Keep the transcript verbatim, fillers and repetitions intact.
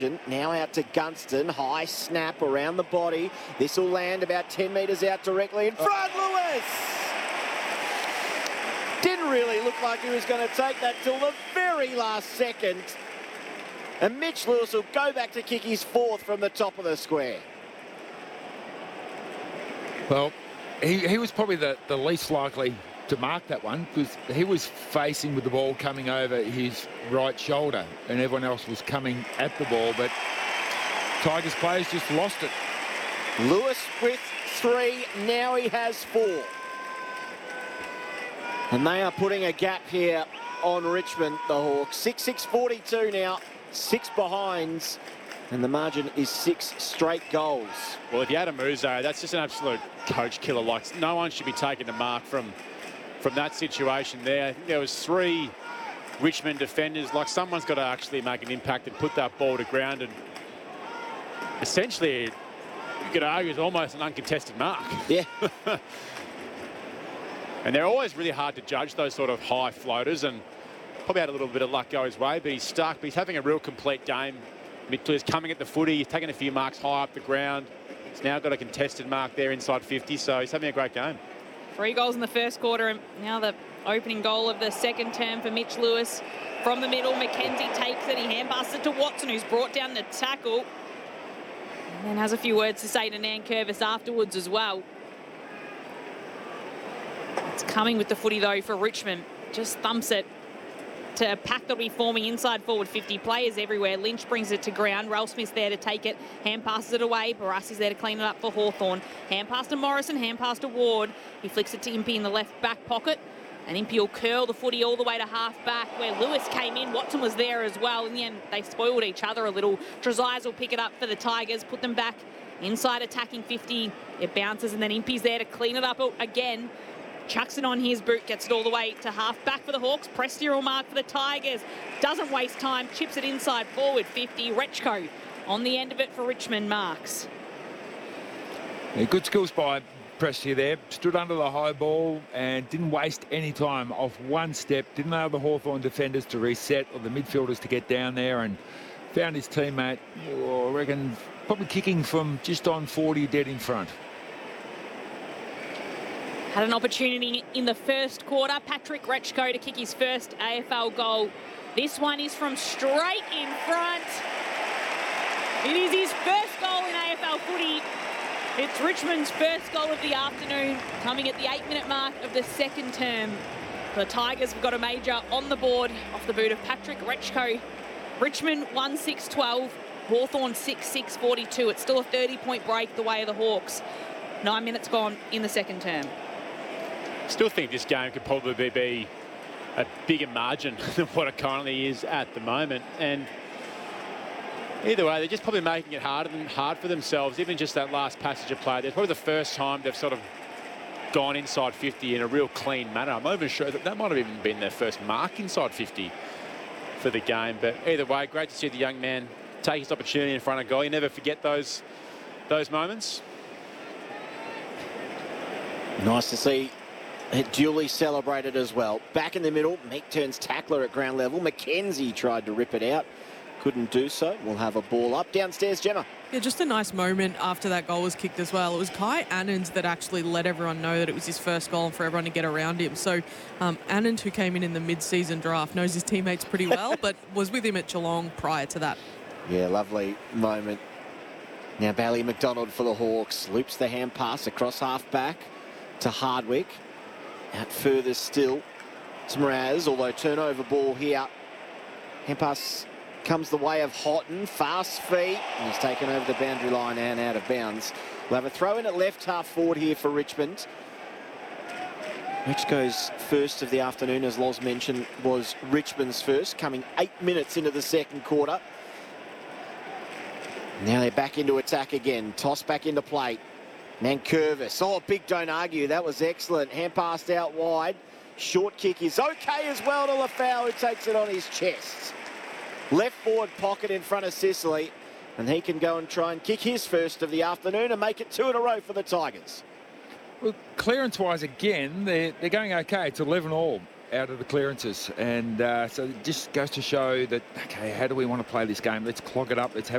Now out to Gunston, high snap around the body. This will land about ten metres out directly in front. Oh. Lewis! Didn't really look like he was going to take that till the very last second. And Mitch Lewis will go back to kick his fourth from the top of the square. Well, he, he was probably the, the least likely to mark that one because he was facing with the ball coming over his right shoulder and everyone else was coming at the ball, but Tigers players just lost it. Lewis with three, now he has four. And they are putting a gap here on Richmond, the Hawks. six six forty-two now, six behinds, and the margin is six straight goals. Well, if you had a Muzo, that's just an absolute coach killer. Like, no one should be taking the mark from from that situation there. I think there was three Richmond defenders. Like, someone's got to actually make an impact and put that ball to ground. And essentially, you could argue it's almost an uncontested mark. Yeah. And they're always really hard to judge, those sort of high floaters. And probably had a little bit of luck go his way, but he's stuck. But he's having a real complete game. He's coming at the footy. He's taking a few marks high up the ground. He's now got a contested mark there inside fifty. So he's having a great game. Three goals in the first quarter, and now the opening goal of the second term for Mitch Lewis. From the middle, McKenzie takes it. He hand passes it to Watson, who's brought down the tackle. And then has a few words to say to Nankervis afterwards as well. It's coming with the footy, though, for Richmond. Just thumps it to a pack that'll be forming inside forward fifty. Players everywhere. Lynch brings it to ground. Ralph Smith's there to take it. Hand passes it away. Barassi's there to clean it up for Hawthorn. Hand pass to Morrison. Hand pass to Ward. He flicks it to Impey in the left back pocket. And Impey will curl the footy all the way to half back where Lewis came in. Watson was there as well. In the end, they spoiled each other a little. Trezise will pick it up for the Tigers. Put them back inside attacking fifty. It bounces and then Impey's there to clean it up again. Chucks it on his boot, gets it all the way to half back for the Hawks. Prestia will mark for the Tigers. Doesn't waste time, chips it inside forward fifty. Rechko on the end of it for Richmond marks. Yeah, good skills by Prestia there. Stood under the high ball and didn't waste any time off one step. Didn't allow the Hawthorn defenders to reset or the midfielders to get down there, and found his teammate, oh, I reckon, probably kicking from just on forty dead in front. Had an opportunity in the first quarter. Patrick Rechko to kick his first A F L goal. This one is from straight in front. It is his first goal in A F L footy. It's Richmond's first goal of the afternoon, coming at the eight-minute mark of the second term. The Tigers have got a major on the board off the boot of Patrick Rechko. Richmond one six twelve, Hawthorn six six forty-two. It's still a thirty-point break the way of the Hawks. Nine minutes gone in the second term. Still think this game could probably be a bigger margin than what it currently is at the moment. And either way, they're just probably making it harder and hard for themselves. Even just that last passage of play, it's probably the first time they've sort of gone inside fifty in a real clean manner. I'm not even sure that that might have even been their first mark inside fifty for the game. But either way, great to see the young man take his opportunity in front of goal. You never forget those, those moments. Nice to see it duly celebrated as well. Back in the middle, Meek turns tackler at ground level. McKenzie tried to rip it out. Couldn't do so. We'll have a ball up. Downstairs, Gemma. Yeah, just a nice moment after that goal was kicked as well. It was Kai Annans that actually let everyone know that it was his first goal and for everyone to get around him. So um, Annans, who came in in the mid-season draft, knows his teammates pretty well, but was with him at Geelong prior to that. Yeah, lovely moment. Now Bailey McDonald for the Hawks. Loops the hand pass across half-back to Hardwick. Out further still to Mraz, although turnover ball here. Hand pass comes the way of Houghton, fast feet, and he's taken over the boundary line and out of bounds. We'll have a throw in at left half forward here for Richmond. Which goes first of the afternoon, as Loz mentioned, was Richmond's first, coming eight minutes into the second quarter. Now they're back into attack again. Toss back into play. Nankervis. Oh, big don't argue. That was excellent. Hand passed out wide. Short kick is okay as well to Lafau, who takes it on his chest. Left forward pocket in front of Sicily. And he can go and try and kick his first of the afternoon and make it two in a row for the Tigers. Well, clearance-wise, again, they're, they're going okay. It's eleven all. out of the clearances. And uh, so it just goes to show that, okay, how do we want to play this game? Let's clog it up. Let's have